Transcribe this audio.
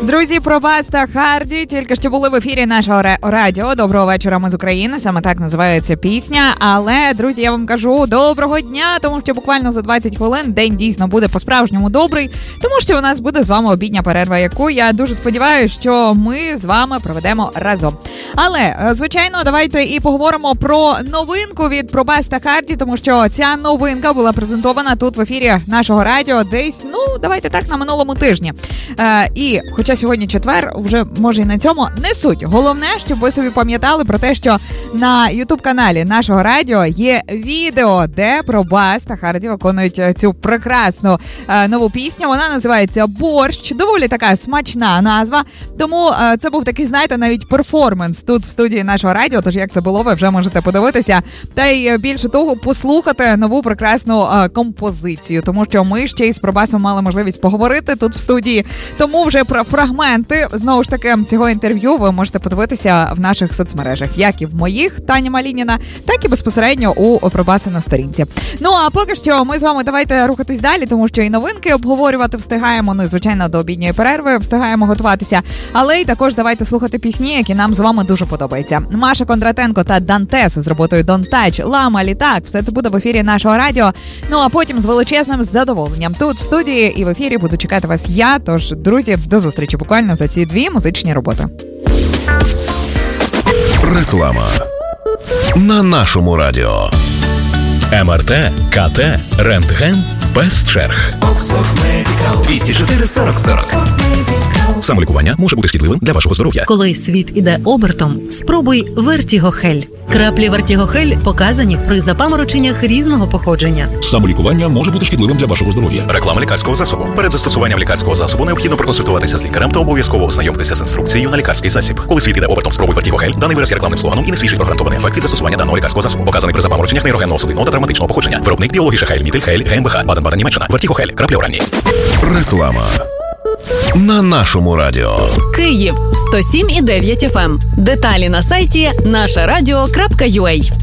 Друзі, про Баста Харді тільки що були в ефірі нашого радіо. Доброго вечора, ми з України. Саме так називається пісня. Але, друзі, я вам кажу доброго дня, тому що буквально за 20 хвилин день дійсно буде по-справжньому добрий, тому що у нас буде з вами обідня перерва, яку я дуже сподіваюся, що ми з вами проведемо разом. Але, звичайно, давайте і поговоримо про новинку від про Баста Харді, тому що ця новинка була презентована тут в ефірі нашого радіо десь, давайте так, на минулому тижні. І, хоча сьогодні четвер, вже, може, і на цьому не суть. Головне, щоб ви собі пам'ятали про те, що на YouTube-каналі нашого радіо є відео, де про Баста Харді виконують цю прекрасну нову пісню. Вона називається «Борщ». Доволі така смачна назва. Тому це був такий, знаєте, навіть перформанс тут в студії нашого радіо. Тож як це було, ви вже можете подивитися. Та й більше того, послухати нову прекрасну композицію. Тому що ми ще із Пробасом мали можливість поговорити тут в студії. Тому вже про фрагменти, знову ж таки, цього інтерв'ю ви можете подивитися в наших соцмережах. Як і в моїх, Таня Малініна, так і безпосередньо у Пробаса на сторінці. А поки що ми з вами давайте рухатись далі, тому що і новинки обговорювати встигаємо, і, звичайно, до обідньої перерви встигаємо готуватися. Але й також давайте слухати пісні, які нам з вами дуже подобаються. Маша Кондратенко та Дантес з роботою Don't Touch, Лама, Літак. Все це буде в ефірі нашого радіо. А потім з величезним задоволенням тут в студії і в ефірі буду чекати вас я. Тож, друзі, до зустрічі буквально за ці 2 музичні роботи. Реклама на нашому радіо. МРТ, КТ, рентген без черг. 204 40 40. Самолікування може бути шкідливим для вашого здоров'я. Коли світ іде обертом, спробуй Вертігохель. Краплі Вертігохель показані при запамороченнях різного походження. Самолікування може бути шкідливим для вашого здоров'я. Реклама лікарського засобу. Перед застосуванням лікарського засобу необхідно проконсультуватися з лікарем та обов'язково ознайомитися з інструкцією на лікарський засіб. Коли світ іде обертом, спробуй Вертігохель. Даний вираз є рекламним слоганом і не свідчить про гарантований ефект від застосування даного лікарського засобу. Показаний при запамороченнях нейрогенного судинного та травматичного походження. Виробник Біологіша Хель, Мітель Хель, ГМБХ, Баден-Баден, Німеччина. Вертігохель. Краплі оранні. Реклама на нашому радіо. Київ 107,9 FM. Деталі на сайті нашарадіо.ua.